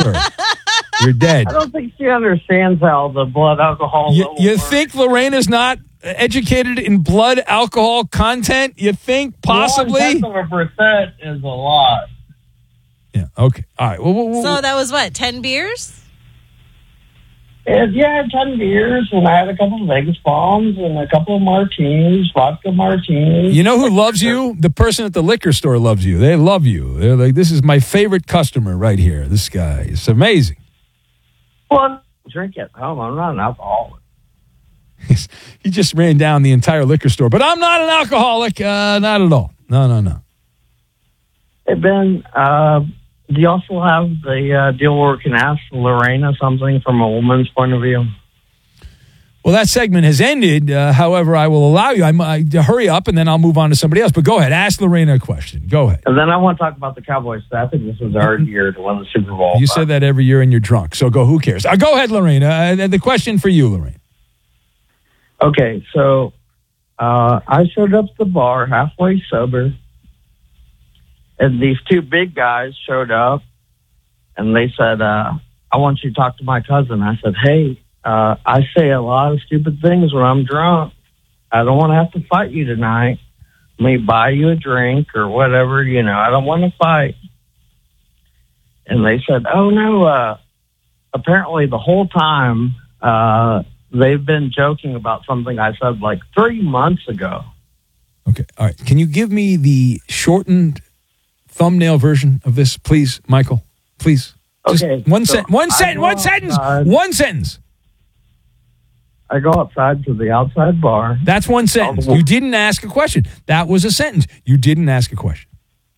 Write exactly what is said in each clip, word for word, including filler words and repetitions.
her. You're dead. I don't think she understands how the blood alcohol You, level you works. think Lorena's not educated in blood alcohol content? You think possibly? One tenth of a percent is a lot. Yeah. Okay. All right. Well, well, well, So that was what, ten beers? And, yeah, I had ten beers, and I had a couple of Vegas bombs and a couple of martinis, vodka martinis. you know who loves you? The person at the liquor store loves you. They love you. They're like, this is my favorite customer right here. This guy. It's amazing. Well, I drink at home. I'm not an alcoholic. He just ran down the entire liquor store. But I'm not an alcoholic. Uh, not at all. No, no, no. Hey, Ben, uh, do you also have the uh, deal where we can ask Lorena something from a woman's point of view? Well, that segment has ended. Uh, however, I will allow you. I'm, I, to hurry up, and then I'll move on to somebody else. But go ahead. Ask Lorena a question. Go ahead. And then I want to talk about the Cowboys. I think this was our year to win the Super Bowl. You said that every year, and you're drunk. So go. Who cares? Uh, go ahead, Lorena. Uh, the question for you, Lorena. Okay, so uh, I showed up at the bar halfway sober, and these two big guys showed up, and they said, uh, I want you to talk to my cousin. I said, hey, uh, I say a lot of stupid things when I'm drunk. I don't want to have to fight you tonight. Let me buy you a drink or whatever, you know, I don't want to fight. And they said, oh, no, uh, apparently the whole time uh, they've been joking about something I said like three months ago. Okay. All right. Can you give me the shortened thumbnail version of this, please, Michael? Please. Just Okay, one so sentence. One I sentence. go One sentence. outside. One sentence. I go outside to the outside bar. That's one sentence. Oh. You didn't ask a question. That was a sentence. You didn't ask a question.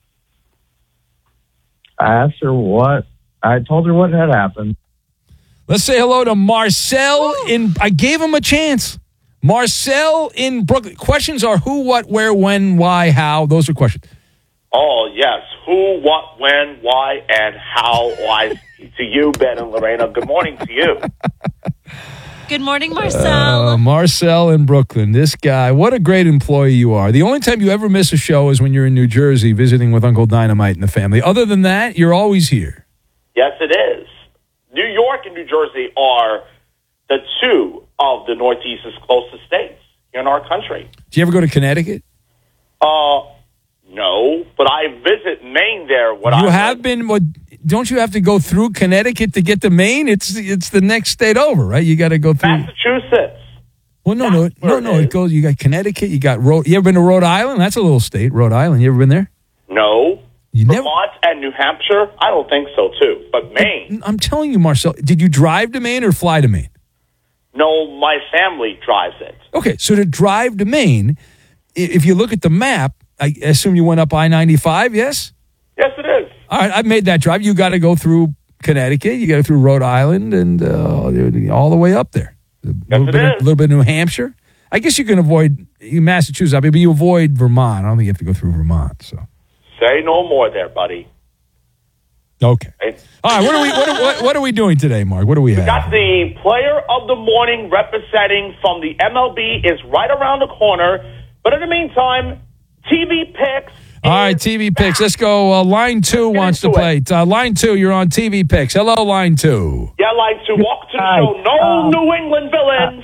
I asked her what, I told her what had happened. Let's say hello to Marcel in, I gave him a chance. Marcel in Brooklyn. Questions are who, what, where, when, why, how. Those are questions. Oh, yes. Who, what, when, why, and how. Why to you, Ben and Lorena. Good morning to you. Good morning, Marcel. Uh, Marcel in Brooklyn. This guy, what a great employee you are. The only time you ever miss a show is when you're in New Jersey visiting with Uncle Dynamite and the family. Other than that, you're always here. Yes, it is. New York and New Jersey are the two of the Northeast's closest states in our country. Do you ever go to Connecticut? Uh, no, but I visit Maine there. What You I have been. What? Don't you have to go through Connecticut to get to Maine? It's it's the next state over, right? You got to go through. Massachusetts. Well, no, no, That's no, where no. it It is. goes. You got Connecticut. You got Rhode. You ever been to Rhode Island? That's a little state, Rhode Island. You ever been there? No. You never. Vermont and New Hampshire? I don't think so, too. But Maine? I'm telling you, Marcel. Did you drive to Maine or fly to Maine? No, my family drives it. Okay, so to drive to Maine, i- if you look at the map, I assume you went up I ninety-five. Yes. Yes, it is. All right, I've made that drive. You got to go through Connecticut. You got to go through Rhode Island and uh, all the way up there. A little it bit, is. a little bit of New Hampshire. I guess you can avoid Massachusetts, I mean, but you avoid Vermont. I don't think you have to go through Vermont. So Say no more there, buddy. okay. Right? All right. What are we? What are, what, what are we doing today, Mark? What do we have? Got the player of the morning representing from the M L B is right around the corner. But in the meantime, T V picks. All right, T V picks. Let's go. Uh, line two get wants to into play. Uh, line two, you're on T V picks. Hello, line two. Yeah, like to walk to the Hi. show. No Um, New England villains.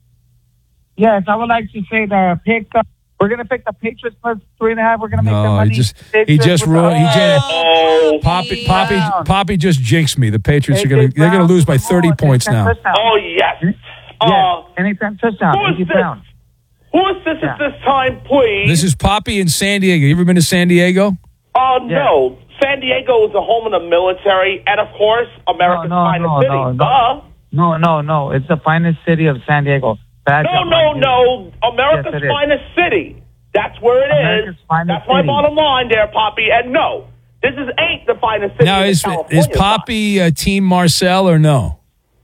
Yes, I would like to say the pick. Uh, we're going to pick the Patriots plus three and a half. We're going to make the No, money. he just he Patriots just with the- ruined. He just Oh, Poppy Yeah. Poppy Poppy just jinxed me. The Patriots are A J gonna they're gonna Brown, lose by come thirty on, points anytime now. touchdown. oh yes. Yes, Uh, anytime touchdown. who A is J this? Brown. who is this Yeah. at this time, please? This is Poppy in San Diego. You ever been to San Diego? Oh, no. San Diego is the home of the military and, of course, America's No, no, finest no, city. no, no. Duh. No, no, no. It's the finest city of San Diego. Bad No, job no, on you. no. America's Yes, it is. finest city. That's where it America's is. finest That's my city. bottom line there, Poppy. And no, this is ain't the finest city Now in is California. is Poppy uh, Team Marcel or no?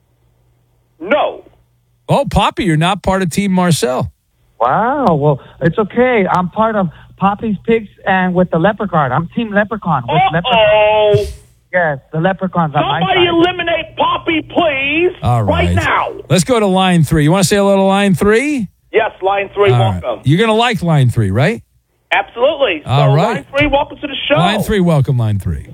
No. Oh, Poppy, you're not part of Team Marcel. Wow. Well, it's okay. I'm part of Poppy's Picks and with the Leprechaun. I'm Team Leprechaun. With Leprechaun. Uh-oh. Yes, the Leprechaun's on my Somebody side. eliminate Poppy, please. All right. now. Let's go to line three. You want to say hello to line three? Yes, line three, All right. welcome. You're gonna like line three, right? Absolutely. All so right. line three, welcome to the show. Line three, welcome line three.